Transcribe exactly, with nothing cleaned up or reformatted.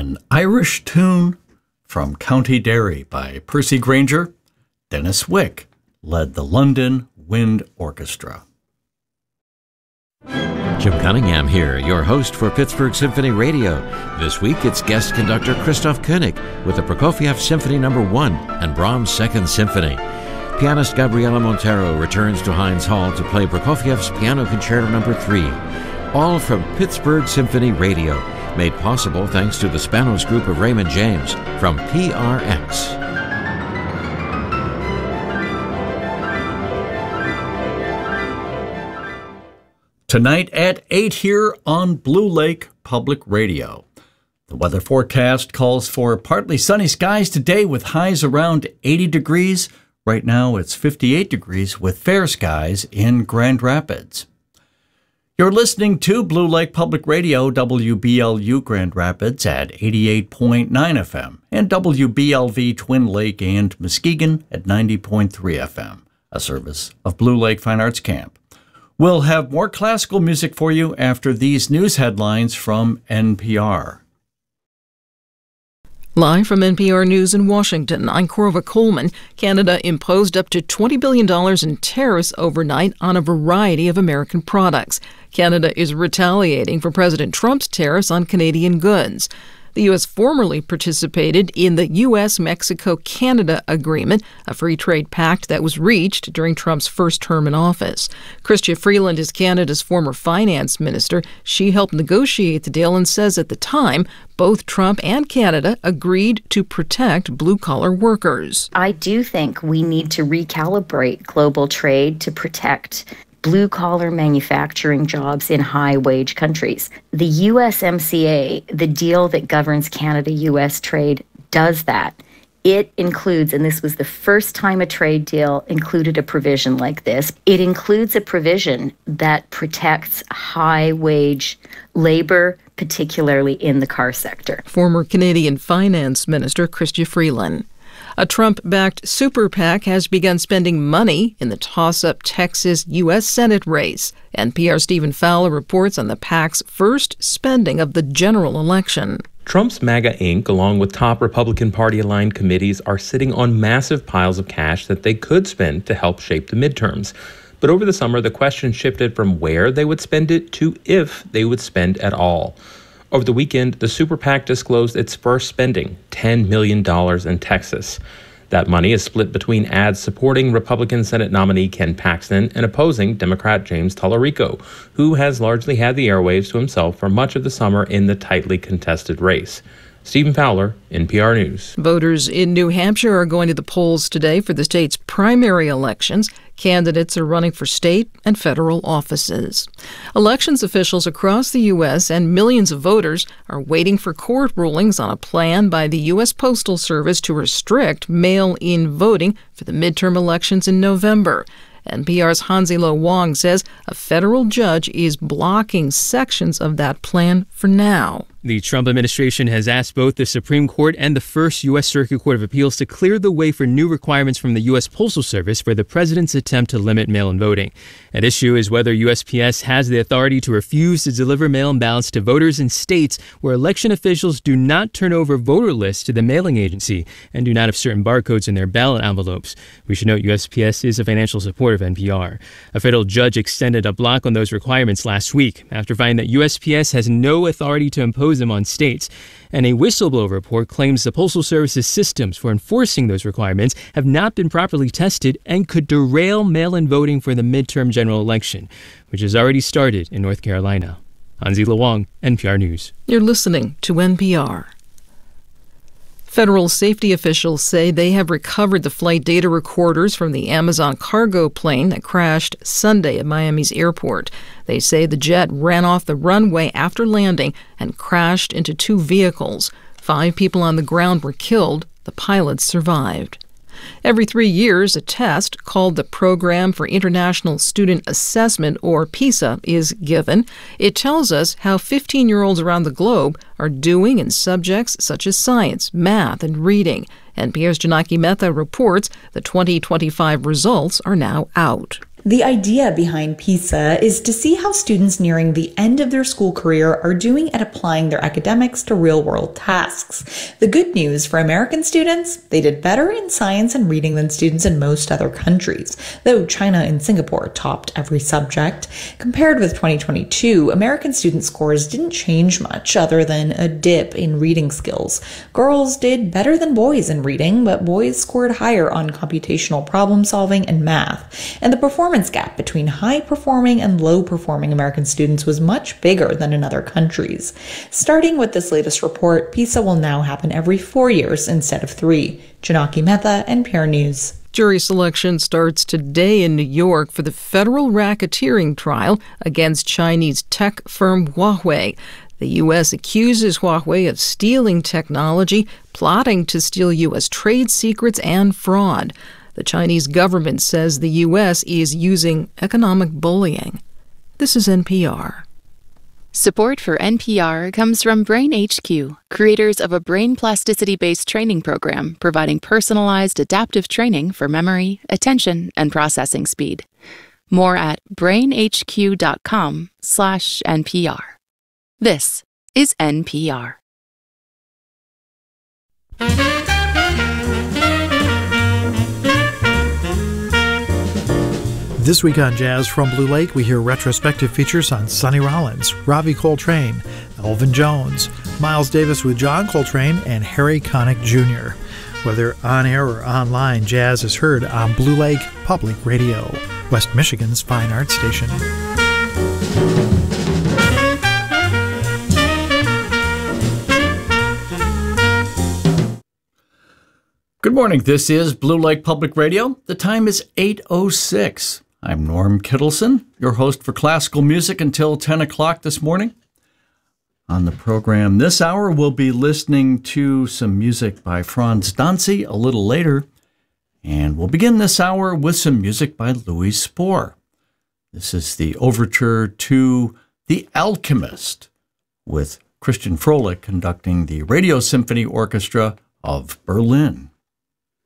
An Irish Tune from County Derry by Percy Grainger. Dennis Wick led the London Wind Orchestra. Jim Cunningham here, your host for Pittsburgh Symphony Radio. This week it's guest conductor Christoph Koenig with the Prokofiev Symphony Number one and Brahms' Second Symphony. Pianist Gabriela Montero returns to Heinz Hall to play Prokofiev's Piano Concerto Number three. All from Pittsburgh Symphony Radio, made possible thanks to the Spanos Group of Raymond James from P R X. Tonight at eight here on Blue Lake Public Radio. The weather forecast calls for partly sunny skies today with highs around eighty degrees. Right now it's fifty-eight degrees with fair skies in Grand Rapids. You're listening to Blue Lake Public Radio, W B L U Grand Rapids at eighty-eight point nine F M and W B L V Twin Lake and Muskegon at ninety point three F M, a service of Blue Lake Fine Arts Camp. We'll have more classical music for you after these news headlines from N P R. Live from N P R News in Washington, I'm Corva Coleman. Canada imposed up to twenty billion dollars in tariffs overnight on a variety of American products. Canada is retaliating for President Trump's tariffs on Canadian goods. The U S formerly participated in the U S Mexico Canada Agreement, a free trade pact that was reached during Trump's first term in office. Chrystia Freeland is Canada's former finance minister. She helped negotiate the deal and says at the time, both Trump and Canada agreed to protect blue-collar workers. I do think we need to recalibrate global trade to protect blue-collar manufacturing jobs in high-wage countries. The U S M C A, the deal that governs Canada-U S trade, does that. It includes, and this was the first time a trade deal included a provision like this, it includes a provision that protects high-wage labor, particularly in the car sector. Former Canadian Finance Minister Chrystia Freeland. A Trump-backed super PAC has begun spending money in the toss-up Texas U S Senate race. N P R's Stephen Fowler reports on the PAC's first spending of the general election. Trump's MAGA Incorporated, along with top Republican Party-aligned committees, are sitting on massive piles of cash that they could spend to help shape the midterms. But over the summer, the question shifted from where they would spend it to if they would spend at all. Over the weekend, the Super PAC disclosed its first spending, ten million dollars in Texas. That money is split between ads supporting Republican Senate nominee Ken Paxton and opposing Democrat James Tallarico, who has largely had the airwaves to himself for much of the summer in the tightly contested race. Stephen Fowler, N P R News. Voters in New Hampshire are going to the polls today for the state's primary elections. Candidates are running for state and federal offices. Elections officials across the U S and millions of voters are waiting for court rulings on a plan by the U S Postal Service to restrict mail-in voting for the midterm elections in November. N P R's Hanzilo Wong says a federal judge is blocking sections of that plan for now. The Trump administration has asked both the Supreme Court and the First U S Circuit Court of Appeals to clear the way for new requirements from the U S Postal Service for the president's attempt to limit mail-in voting. At issue is whether U S P S has the authority to refuse to deliver mail-in ballots to voters in states where election officials do not turn over voter lists to the mailing agency and do not have certain barcodes in their ballot envelopes. We should note U S P S is a financial supporter of N P R. A federal judge extended a block on those requirements last week after finding that U S P S has no authority to impose them on states. And a whistleblower report claims the Postal Service's systems for enforcing those requirements have not been properly tested and could derail mail-in voting for the midterm general election, which has already started in North Carolina. Hanzilo Wong, N P R News. You're listening to N P R. Federal safety officials say they have recovered the flight data recorders from the Amazon cargo plane that crashed Sunday at Miami's airport. They say the jet ran off the runway after landing and crashed into two vehicles. Five people on the ground were killed. The pilots survived. Every three years, a test called the Program for International Student Assessment, or PISA, is given. It tells us how fifteen-year-olds around the globe are doing in subjects such as science, math, and reading. N P R's Janaki Mehta reports the twenty twenty-five results are now out. The idea behind PISA is to see how students nearing the end of their school career are doing at applying their academics to real-world tasks. The good news for American students, they did better in science and reading than students in most other countries, though China and Singapore topped every subject. Compared with twenty twenty-two, American student scores didn't change much other than a dip in reading skills. Girls did better than boys in reading, but boys scored higher on computational problem solving and math, and the performance gap between high-performing and low-performing American students was much bigger than in other countries. Starting with this latest report, PISA will now happen every four years instead of three. Janaki Mehta, N P R News. Jury selection starts today in New York for the federal racketeering trial against Chinese tech firm Huawei. The U S accuses Huawei of stealing technology, plotting to steal U S trade secrets, and fraud. The Chinese government says the U S is using economic bullying. This is N P R. Support for N P R comes from Brain H Q, creators of a brain plasticity-based training program providing personalized adaptive training for memory, attention, and processing speed. More at brainhq.com slash NPR. This is N P R. This week on Jazz from Blue Lake, we hear retrospective features on Sonny Rollins, Ravi Coltrane, Elvin Jones, Miles Davis with John Coltrane, and Harry Connick Junior Whether on air or online, jazz is heard on Blue Lake Public Radio, West Michigan's fine arts station. Good morning. This is Blue Lake Public Radio. The time is eight oh six. I'm Norm Kittleson, your host for classical music until ten o'clock this morning. On the program this hour, we'll be listening to some music by Franz Dancy a little later. And we'll begin this hour with some music by Louis Spohr. This is the overture to The Alchemist, with Christian Froelich conducting the Radio Symphony Orchestra of Berlin.